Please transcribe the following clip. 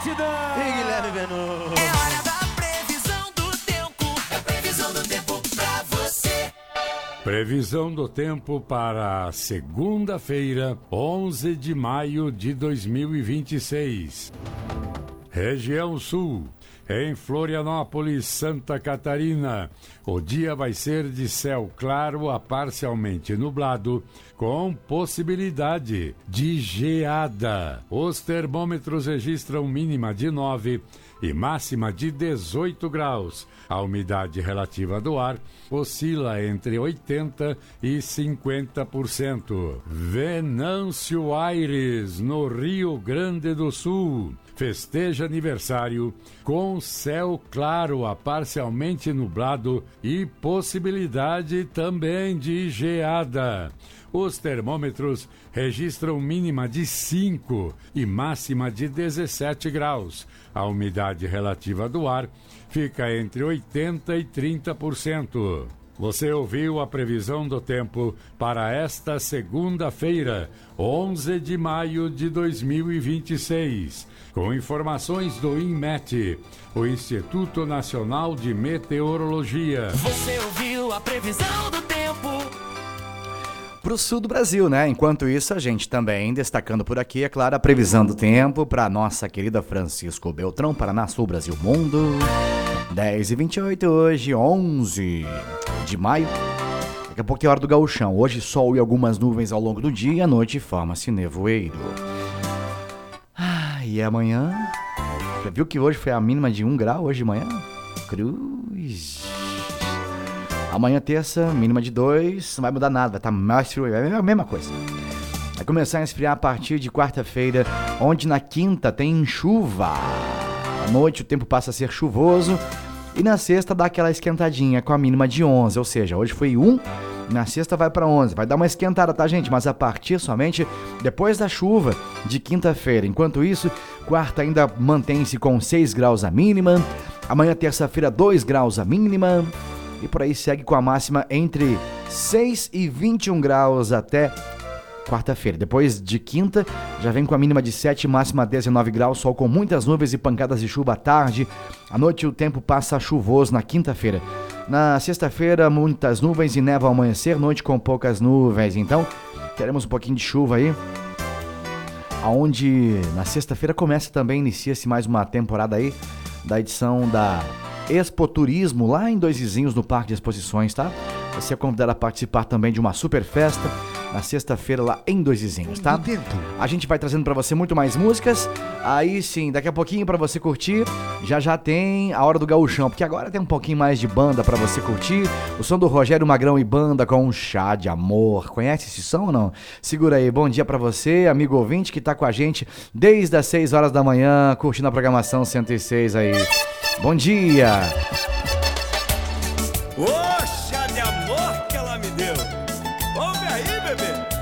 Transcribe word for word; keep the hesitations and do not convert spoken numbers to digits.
Batidão! E Guilherme Benu. É hora da previsão do tempo. É previsão do tempo pra você. Previsão do tempo para segunda-feira, onze de maio de dois mil e vinte e seis. Região Sul. Em Florianópolis, Santa Catarina, o dia vai ser de céu claro a parcialmente nublado, com possibilidade de geada. Os termômetros registram mínima de nove e máxima de dezoito graus. A umidade relativa do ar oscila entre oitenta por cento e cinquenta por cento. Venâncio Aires, no Rio Grande do Sul, festeja aniversário com céu claro a parcialmente nublado e possibilidade também de geada. Os termômetros registram mínima de cinco e máxima de dezessete graus. A umidade relativa do ar fica entre oitenta e trinta por cento. Você ouviu a previsão do tempo para esta segunda-feira, onze de maio de dois mil e vinte e seis. Com informações do INMET, o Instituto Nacional de Meteorologia. Você ouviu a previsão do tempo. Para o sul do Brasil, né? Enquanto isso, a gente também destacando por aqui, é claro, a previsão do tempo para nossa querida Francisco Beltrão, Paraná, Sul, Brasil, Mundo. dez e vinte e oito hoje, onze de maio. Daqui a pouco é hora do gauchão. Hoje sol e algumas nuvens ao longo do dia, à noite forma-se nevoeiro. Ah, e amanhã? Já viu que hoje foi a mínima de um grau hoje de manhã? Cruz. Amanhã terça, mínima de dois, não vai mudar nada, vai estar mais frio, é a mesma coisa. Vai começar a esfriar a partir de quarta-feira, onde na quinta tem chuva. À noite o tempo passa a ser chuvoso e na sexta dá aquela esquentadinha com a mínima de onze, ou seja, hoje foi um, na sexta vai para onze, vai dar uma esquentada, tá, gente? Mas a partir somente depois da chuva de quinta-feira. Enquanto isso, quarta ainda mantém-se com seis graus a mínima, amanhã terça-feira dois graus a mínima e por aí segue com a máxima entre seis e vinte e um graus até quarta-feira. Depois de quinta, já vem com a mínima de sete, máxima dezenove graus, sol com muitas nuvens e pancadas de chuva à tarde. À noite o tempo passa chuvoso na quinta-feira. Na sexta-feira, muitas nuvens e neva ao amanhecer, noite com poucas nuvens. Então, teremos um pouquinho de chuva aí. Aonde na sexta-feira começa também, inicia-se mais uma temporada aí da edição da Expo Turismo, lá em Dois Vizinhos, no Parque de Exposições, tá? Você é convidado a participar também de uma super festa na sexta-feira lá em Dois Vizinhos, tá? A gente vai trazendo pra você muito mais músicas. Aí sim, daqui a pouquinho pra você curtir, já já tem a hora do gauchão, porque agora tem um pouquinho mais de banda pra você curtir. O som do Rogério Magrão e banda com um chá de amor. Conhece esse som ou não? Segura aí, bom dia pra você, amigo ouvinte que tá com a gente desde as seis horas da manhã, curtindo a programação cento e seis aí. Bom dia! Ô, chá de amor que ela me deu! Ouve aí, bebê!